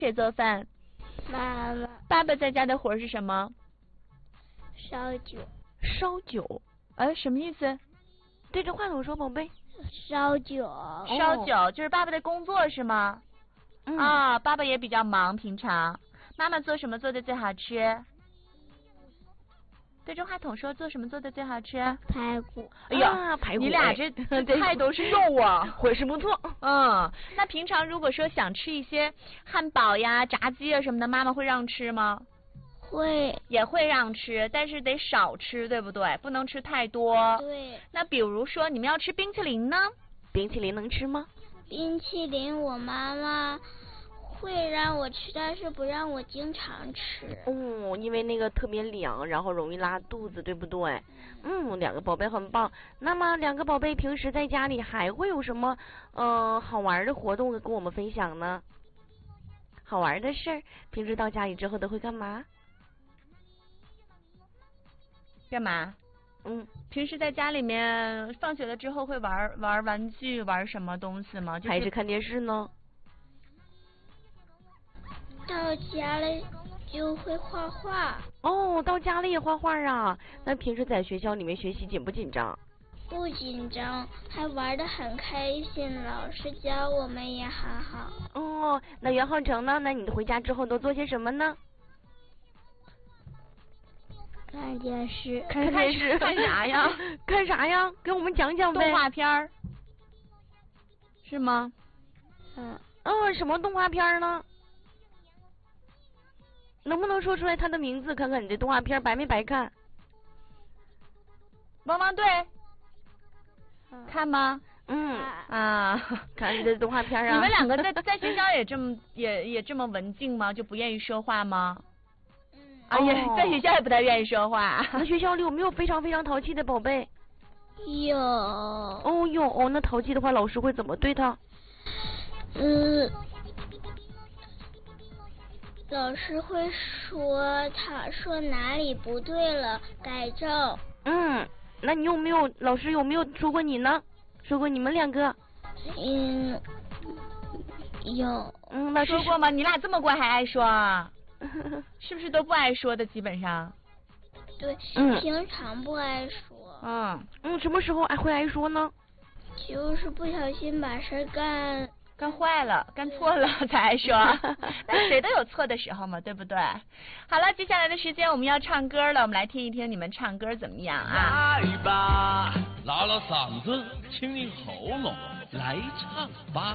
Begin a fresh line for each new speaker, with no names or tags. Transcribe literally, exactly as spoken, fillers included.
谁做饭？
妈妈。
爸爸在家的活是什么？
烧酒。
烧酒？哎，什么意思？对着话筒说，宝贝。
烧酒。
烧酒就是爸爸的工作是吗？
嗯、
啊，爸爸也比较忙，平常。妈妈做什么做的最好吃？对着话筒说，做什么做的最好吃？
排骨。
哎呀，
啊、排骨！
你俩这菜都是肉啊，
伙食不错。
嗯，那平常如果说想吃一些汉堡呀、炸鸡啊什么的，妈妈会让吃吗？
会。
也会让吃，但是得少吃，对不对？不能吃太多。
对。
那比如说你们要吃冰淇淋呢？
冰淇淋能吃吗？
冰淇淋我妈妈会让我吃，但是不让我经常吃。
哦，因为那个特别凉，然后容易拉肚子，对不对？嗯，两个宝贝很棒。那么两个宝贝平时在家里还会有什么嗯、呃、好玩的活动跟我们分享呢？好玩的事儿，平时到家里之后都会干嘛？
干嘛？
嗯，
平时在家里面放学了之后会玩玩玩具，玩什么东西吗？就是、
还是看电视呢？
到家了就会画画。
哦，到家了也画画啊？那平时在学校里面学习紧不紧张？
不紧张，还玩得很开心，老师教我们也很好。
哦，那袁浩成呢？那你回家之后都做些什么呢？
看电视。
看电视
看啥呀？
看啥呀？给我们讲讲呗。
动画片儿，是吗？
嗯。
哦，什么动画片呢？能不能说出来它的名字？看看你这动画片白没白看？
汪汪队，
嗯、
看吗？
嗯
啊，
看你的动画片啊。
你们两个在在学校也这么也也这么文静吗？就不愿意说话吗？
嗯。
啊，也在学校也不太愿意说话。
那学校里有没有非常非常淘气的宝贝？
有。
哦有哦，那淘气的话，老师会怎么对他？
嗯。老师会说，他说哪里不对了，改正。
嗯，那你有没有老师有没有说过你呢？说过你们两个？
嗯，有。
嗯，老师
说过吗？你俩这么乖还爱说啊？是不是都不爱说的？基本上。
对，
嗯，
平常不爱说。
嗯嗯，什么时候爱会爱说呢？
就是不小心把事干。
干坏了，干错了才爱说，那谁都有错的时候嘛，对不对？好了，接下来的时间我们要唱歌了，我们来听一听你们唱歌怎么样啊？
来吧，拉拉嗓子，清清喉咙，来唱吧。